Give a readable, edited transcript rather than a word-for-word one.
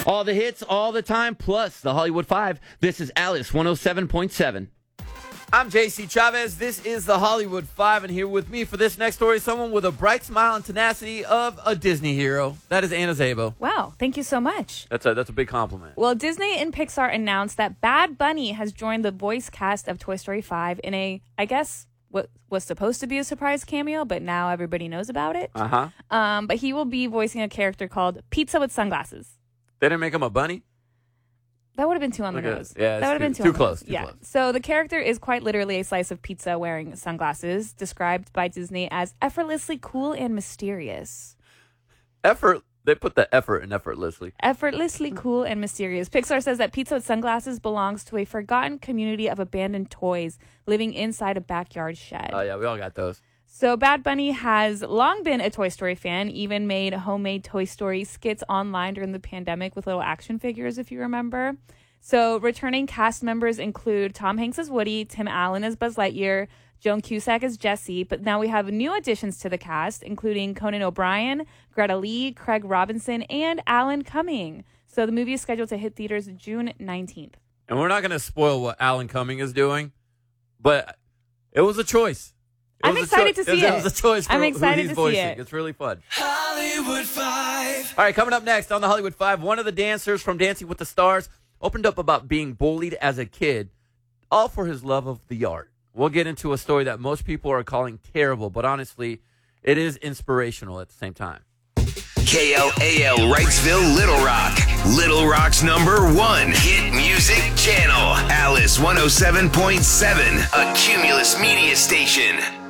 All the hits, all the time, plus the Hollywood 5. This is Alice 107.7. I'm JC Chavez. This is the Hollywood 5, and here with me for this next story, someone with a bright smile and tenacity of a Disney hero. That is Anna Szabo. Wow, thank you so much. That's a big compliment. Well, Disney and Pixar announced that Bad Bunny has joined the voice cast of Toy Story 5 in a, I guess, what was supposed to be a surprise cameo, but now everybody knows about it. But he will be voicing a character called Pizza with Sunglasses. They didn't make him a bunny? That would have been too on the nose. Yeah, that would have been too close. Too close. So the character is quite literally a slice of pizza wearing sunglasses, described by Disney as effortlessly cool and mysterious. They put the effort in effortlessly. Effortlessly cool and mysterious. Pixar says that Pizza with Sunglasses belongs to a forgotten community of abandoned toys living inside a backyard shed. Oh, yeah, we all got those. So Bad Bunny has long been a Toy Story fan, even made homemade Toy Story skits online during the pandemic with little action figures, if you remember. So returning cast members include Tom Hanks as Woody, Tim Allen as Buzz Lightyear, Joan Cusack as Jessie, but now we have new additions to the cast, including Conan O'Brien, Greta Lee, Craig Robinson, and Alan Cumming. So the movie is scheduled to hit theaters June 19th. And we're not going to spoil what Alan Cumming is doing, but it was a choice. I'm excited to see it. It was a choice for I'm excited who he's to voicing. see it. It's really fun. Hollywood 5. All right, coming up next on the Hollywood 5, one of the dancers from Dancing with the Stars opened up about being bullied as a kid, all for his love of the art. We'll get into a story that most people are calling terrible, but honestly, it is inspirational at the same time. KLAL Wrightsville, Little Rock. Little Rock's #1 hit music channel. Alice 107.7, a Cumulus media station.